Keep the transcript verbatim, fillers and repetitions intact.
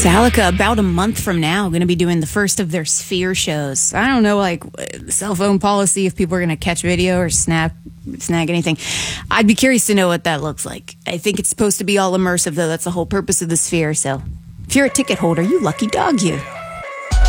Metallica, about a month from now, going to be doing the first of their Sphere shows. I don't know, like, cell phone policy, if people are going to catch video or snap, snag anything. I'd be curious to know what that looks like. I think it's supposed to be all immersive, though. That's the whole purpose of the Sphere. So if you're a ticket holder, you lucky dog, you.